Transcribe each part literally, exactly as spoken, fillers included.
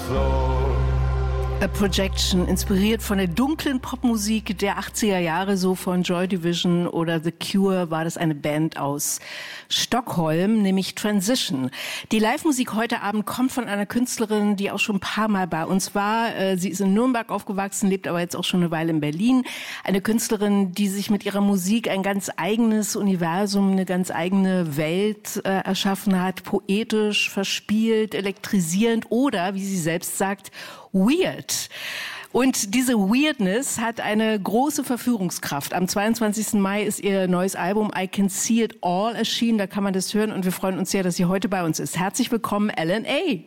floor. A Projection, inspiriert von der dunklen Popmusik der achtziger Jahre, so von Joy Division oder The Cure, war das eine Band aus Stockholm, nämlich Transition. Die Live-Musik heute Abend kommt von einer Künstlerin, die auch schon ein paar Mal bei uns war. Sie ist in Nürnberg aufgewachsen, lebt aber jetzt auch schon eine Weile in Berlin. Eine Künstlerin, die sich mit ihrer Musik ein ganz eigenes Universum, eine ganz eigene Welt äh, erschaffen hat. Poetisch, verspielt, elektrisierend oder, wie sie selbst sagt, weird. Und diese Weirdness hat eine große Verführungskraft. Am zweiundzwanzigsten Mai ist ihr neues Album I Can See It All erschienen. Da kann man das hören und wir freuen uns sehr, dass sie heute bei uns ist. Herzlich willkommen, L N A.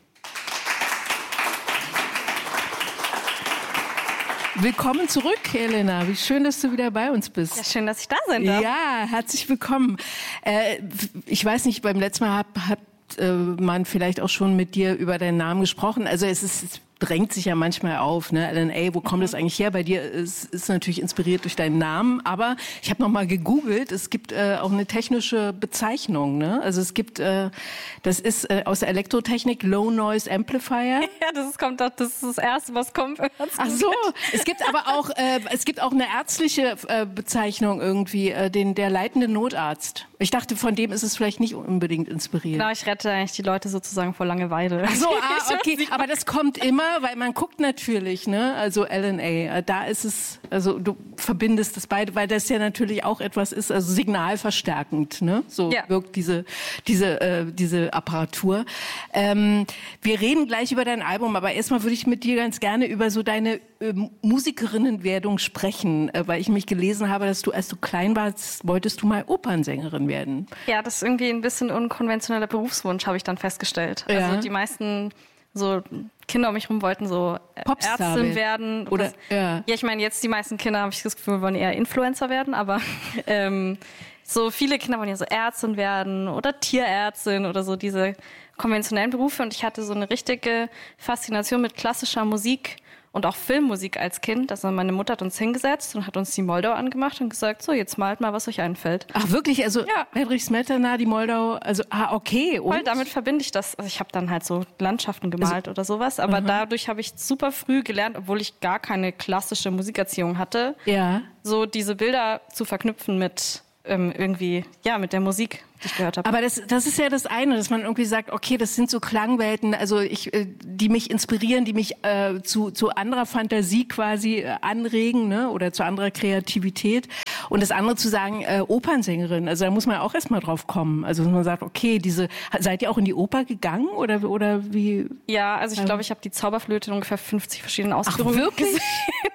Willkommen zurück, Elena. Wie schön, dass du wieder bei uns bist. Ja, schön, dass ich da sein darf. Ja, herzlich willkommen. Äh, ich weiß nicht, beim letzten Mal hat, hat äh, man vielleicht auch schon mit dir über deinen Namen gesprochen. Also es ist... Es drängt sich ja manchmal auf, ne? L N A, wo kommt das eigentlich her? Bei dir ist, ist natürlich inspiriert durch deinen Namen, aber ich habe noch mal gegoogelt, es gibt äh, auch eine technische Bezeichnung, ne? Also es gibt, äh, das ist äh, aus der Elektrotechnik Low Noise Amplifier. Ja, das ist, kommt, das ist das Erste, was kommt. Ach so, es gibt aber auch, äh, es gibt auch eine ärztliche äh, Bezeichnung irgendwie, äh, den der leitende Notarzt. Ich dachte, von dem ist es vielleicht nicht unbedingt inspiriert. Genau, ich rette eigentlich die Leute sozusagen vor Langeweile. Ach so, ah, okay, aber das kommt immer, weil man guckt natürlich, ne, also L N A, da ist es, also du verbindest das beide, weil das ja natürlich auch etwas ist, also signalverstärkend, ne, so ja. wirkt diese, diese, äh, diese Apparatur. Ähm, wir reden gleich über dein Album, aber erstmal würde ich mit dir ganz gerne über so deine äh, Musikerinnenwerdung sprechen, äh, weil ich mich gelesen habe, dass du, als du klein warst, wolltest du mal Opernsängerin werden. Ja, das ist irgendwie ein bisschen unkonventioneller Berufswunsch, habe ich dann festgestellt. Ja. Also die meisten so Kinder um mich rum wollten so Popstar Ärztin werden. Oder, was, ja. ja, ich meine, jetzt die meisten Kinder, habe ich das Gefühl, wollen eher Influencer werden, aber ähm, so viele Kinder wollen ja so Ärztin werden oder Tierärztin oder so diese konventionellen Berufe. Und ich hatte so eine richtige Faszination mit klassischer Musik und auch Filmmusik als Kind. Also meine Mutter hat uns hingesetzt und hat uns die Moldau angemacht und gesagt, so, jetzt malt mal, was euch einfällt. Ach wirklich? Also ja. Hedrich Smetana, die Moldau, also ah, okay. Und? Voll, damit verbinde ich das. Also ich habe dann halt so Landschaften gemalt also, oder sowas, aber uh-huh. dadurch habe ich super früh gelernt, obwohl ich gar keine klassische Musikerziehung hatte, ja. so diese Bilder zu verknüpfen mit ähm, irgendwie, ja, mit der Musik, die ich gehört habe. Aber das, das ist ja das eine, dass man irgendwie sagt, okay, das sind so Klangwelten, also ich, die mich inspirieren, die mich äh, zu, zu anderer Fantasie quasi äh, anregen, ne, oder zu anderer Kreativität. Und das andere zu sagen, äh, Opernsängerin, also da muss man auch erstmal drauf kommen. Also dass man sagt, okay, diese, seid ihr auch in die Oper gegangen oder, oder wie? Ja, also ich glaube, ich habe die Zauberflöte in ungefähr fünfzig verschiedenen Ausführungen Ach, wirklich? gesehen.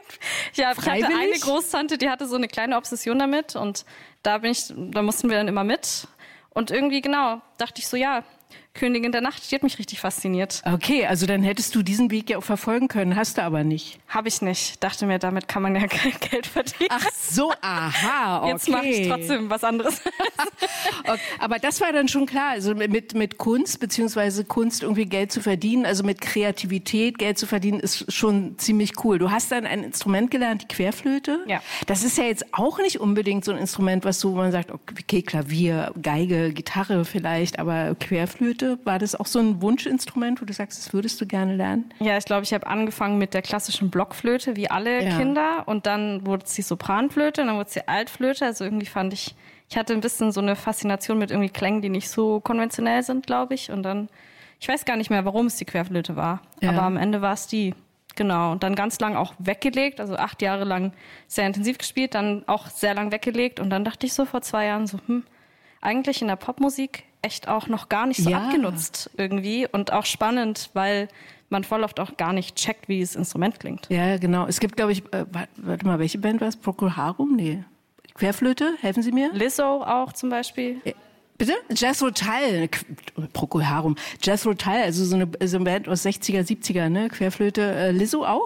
Ja, ich Freiwillig? hatte eine Großtante, die hatte so eine kleine Obsession damit und da bin ich, da mussten wir dann immer mit. Und irgendwie, genau, dachte ich so, ja, Königin der Nacht, die hat mich richtig fasziniert. Okay, also dann hättest du diesen Weg ja auch verfolgen können, hast du aber nicht. Habe ich nicht. Dachte mir, damit kann man ja kein Geld verdienen. Ach so, aha, okay. Jetzt mache ich trotzdem was anderes. Okay, aber das war dann schon klar, also mit, mit Kunst, beziehungsweise Kunst irgendwie Geld zu verdienen, also mit Kreativität Geld zu verdienen, ist schon ziemlich cool. Du hast dann ein Instrument gelernt, die Querflöte. Ja. Das ist ja jetzt auch nicht unbedingt so ein Instrument, was so, wo man sagt, okay, Klavier, Geige, Gitarre vielleicht, aber Querflöte, war das auch so ein Wunschinstrument, wo du sagst, das würdest du gerne lernen? Ja, ich glaube, ich habe angefangen mit der klassischen Blockflöte, wie alle ja. Kinder. Und dann wurde es die Sopranflöte und dann wurde es die Altflöte. Also irgendwie fand ich, ich hatte ein bisschen so eine Faszination mit irgendwie Klängen, die nicht so konventionell sind, glaube ich. Und dann, ich weiß gar nicht mehr, warum es die Querflöte war. Ja. Aber am Ende war es die. Genau. Und dann ganz lang auch weggelegt, also acht Jahre lang sehr intensiv gespielt, dann auch sehr lang weggelegt. Und dann dachte ich so vor zwei Jahren so, hm, eigentlich in der Popmusik echt auch noch gar nicht so ja. abgenutzt irgendwie und auch spannend, weil man voll oft auch gar nicht checkt, wie das Instrument klingt. Ja, genau. Es gibt, glaube ich, äh, warte mal, welche Band war es? Procol Harum? Nee. Querflöte? Helfen Sie mir? Lizzo auch zum Beispiel. Ja. Bitte? Jethro Tull, Procol Harum. Jethro Tull, also so eine, so eine Band aus sechziger, siebziger, ne? Querflöte. Äh, Lizzo auch, ja?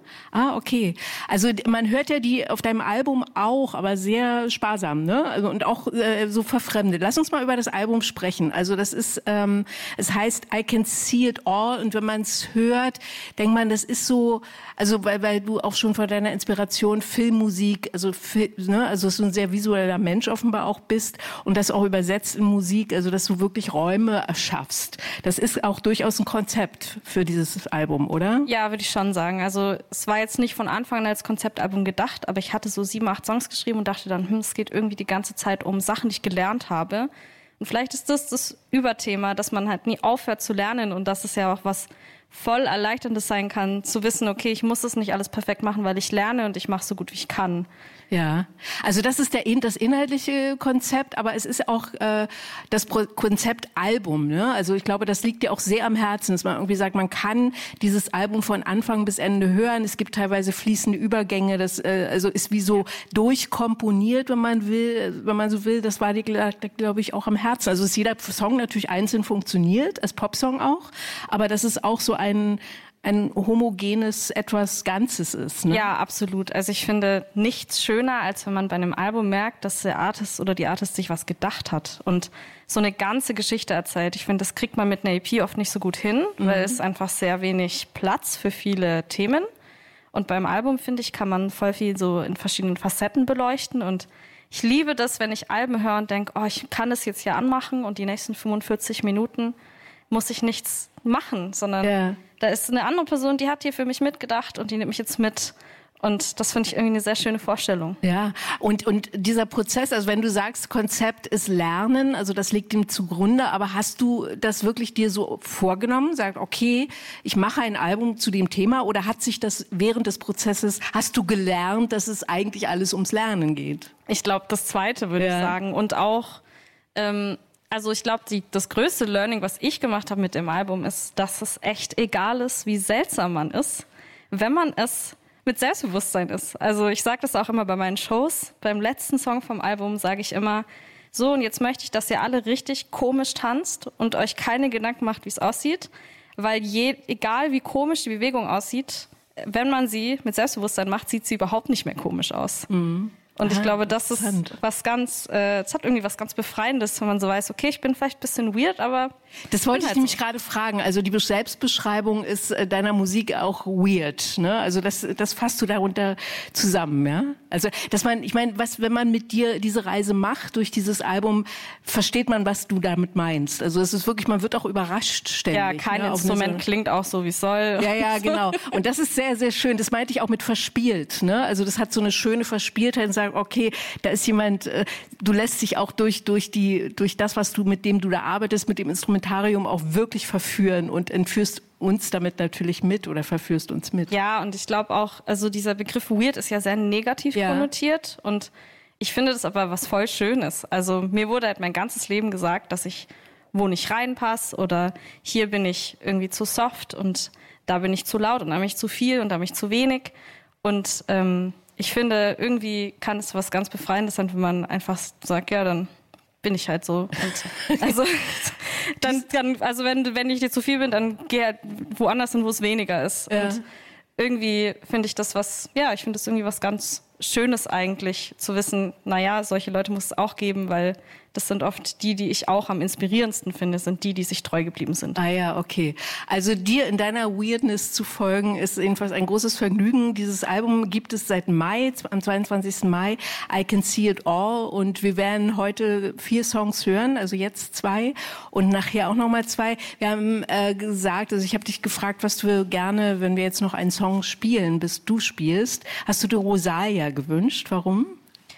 Ah, okay. Also man hört ja die auf deinem Album auch, aber sehr sparsam, ne? Also, und auch äh, so verfremdet. Lass uns mal über das Album sprechen. Also das ist, ähm, es heißt I Can See It All, und wenn man es hört, denkt man, das ist so, also weil, weil du auch schon von deiner Inspiration Filmmusik, also Fil- ne, also dass du ein sehr visueller Mensch offenbar auch bist und das auch übersetzt in Musik, also dass du wirklich Räume erschaffst. Das ist auch durchaus ein Konzept für dieses Album, oder? Ja, würde ich schon sagen. Also es war jetzt nicht von Anfang an als Konzeptalbum gedacht, aber ich hatte so sieben, acht Songs geschrieben und dachte dann, hm, es geht irgendwie die ganze Zeit um Sachen, die ich gelernt habe. Und vielleicht ist das das Überthema, dass man halt nie aufhört zu lernen und dass es ja auch was voll Erleichterndes sein kann, zu wissen, okay, ich muss das nicht alles perfekt machen, weil ich lerne und ich mache so gut, wie ich kann. Ja, also das ist der, das inhaltliche Konzept, aber es ist auch äh, das Pro- Konzept Album, ne? Also ich glaube, das liegt dir auch sehr am Herzen, dass man irgendwie sagt, man kann dieses Album von Anfang bis Ende hören. Es gibt teilweise fließende Übergänge, das äh, also ist wie so durchkomponiert, wenn man will, wenn man so will. Das war dir, glaube ich, auch am Herzen. Also dass jeder Song natürlich einzeln funktioniert, als Popsong auch, aber dass es auch so ein ein homogenes etwas Ganzes ist. Ne? Ja, absolut. Also ich finde nichts schöner, als wenn man bei einem Album merkt, dass der Artist oder die Artist sich was gedacht hat und so eine ganze Geschichte erzählt. Ich finde, das kriegt man mit einer E P oft nicht so gut hin, mhm. weil es einfach sehr wenig Platz für viele Themen. Und beim Album, finde ich, kann man voll viel so in verschiedenen Facetten beleuchten. Und ich liebe das, wenn ich Alben höre und denke, oh, ich kann das jetzt hier anmachen und die nächsten fünfundvierzig Minuten muss ich nichts machen, sondern ja. da ist eine andere Person, die hat hier für mich mitgedacht und die nimmt mich jetzt mit. Und das finde ich irgendwie eine sehr schöne Vorstellung. Ja, und, und dieser Prozess, also wenn du sagst, Konzept ist Lernen, also das liegt ihm zugrunde, aber hast du das wirklich dir so vorgenommen? Sagt, okay, ich mache ein Album zu dem Thema, oder hat sich das während des Prozesses, hast du gelernt, dass es eigentlich alles ums Lernen geht? Ich glaube, das Zweite würde ja. ich sagen. Und auch, ähm, also ich glaube, das größte Learning, was ich gemacht habe mit dem Album, ist, dass es echt egal ist, wie seltsam man ist, wenn man es mit Selbstbewusstsein ist. Also ich sage das auch immer bei meinen Shows. Beim letzten Song vom Album sage ich immer, so, und jetzt möchte ich, dass ihr alle richtig komisch tanzt und euch keine Gedanken macht, wie es aussieht, weil je, egal wie komisch die Bewegung aussieht, wenn man sie mit Selbstbewusstsein macht, sieht sie überhaupt nicht mehr komisch aus. Mhm. Und ich ah, glaube, das ist was ganz, äh, es hat irgendwie was ganz Befreiendes, wenn man so weiß, okay, ich bin vielleicht ein bisschen weird, aber das wollte ich halt nämlich so. gerade fragen. Also die Selbstbeschreibung ist äh, deiner Musik auch weird, ne? Also das, das fasst du darunter zusammen, ja? Also dass man, ich meine, was, wenn man mit dir diese Reise macht durch dieses Album, versteht man, was du damit meinst. Also es ist wirklich, man wird auch überrascht ständig. Ja, kein ne? Instrument so klingt auch so, wie es soll. Ja, ja, genau. Und das ist sehr, sehr schön. Das meinte ich auch mit verspielt, ne? Also das hat so eine schöne Verspieltheit und sagt, okay, da ist jemand, äh, du lässt dich auch durch, durch die, durch das, was du, mit dem du da arbeitest, mit dem Instrumentarium auch wirklich verführen und entführst uns damit natürlich mit oder verführst uns mit. Ja, und ich glaube auch, also dieser Begriff weird ist ja sehr negativ ja. konnotiert und ich finde das aber was voll Schönes. Also mir wurde halt mein ganzes Leben gesagt, dass ich wo nicht reinpasse oder hier bin ich irgendwie zu soft und da bin ich zu laut und da bin ich zu viel und da bin ich zu wenig. Und ähm, ich finde, irgendwie kann es was ganz Befreiendes sein, wenn man einfach sagt, ja, dann bin ich halt so. Und also dann, dann, also wenn, wenn ich dir zu viel bin, dann geh halt woanders hin, wo es weniger ist. Ja. Und irgendwie finde ich das was, ja, ich finde das irgendwie was ganz Schönes eigentlich, zu wissen, naja, solche Leute muss es auch geben, weil das sind oft die, die ich auch am inspirierendsten finde, sind die, die sich treu geblieben sind. Ah ja, okay. Also dir in deiner Weirdness zu folgen, ist jedenfalls ein großes Vergnügen. Dieses Album gibt es seit Mai, am zweiundzwanzigsten Mai, I Can See It All. Und wir werden heute vier Songs hören, also jetzt zwei und nachher auch nochmal zwei. Wir haben äh, gesagt, also ich habe dich gefragt, was du gerne, wenn wir jetzt noch einen Song spielen, bis du spielst, hast du dir Rosalia gewünscht. Warum?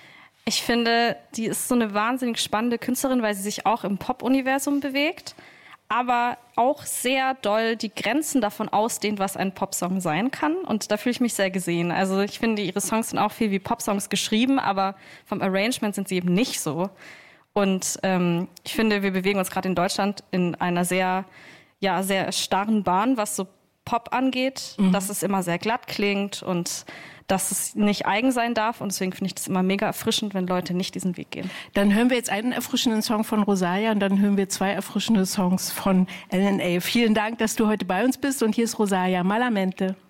Ich finde, die ist so eine wahnsinnig spannende Künstlerin, weil sie sich auch im Pop-Universum bewegt, aber auch sehr doll die Grenzen davon ausdehnt, was ein Popsong sein kann. Und da fühle ich mich sehr gesehen. Also ich finde, ihre Songs sind auch viel wie Popsongs geschrieben, aber vom Arrangement sind sie eben nicht so. Und ähm, ich finde, wir bewegen uns gerade in Deutschland in einer sehr, ja, sehr starren Bahn, was so Pop angeht, mhm. dass es immer sehr glatt klingt und dass es nicht eigen sein darf. Und deswegen finde ich das immer mega erfrischend, wenn Leute nicht diesen Weg gehen. Dann hören wir jetzt einen erfrischenden Song von Rosalia und dann hören wir zwei erfrischende Songs von L N A. Vielen Dank, dass du heute bei uns bist. Und hier ist Rosalia, Malamente.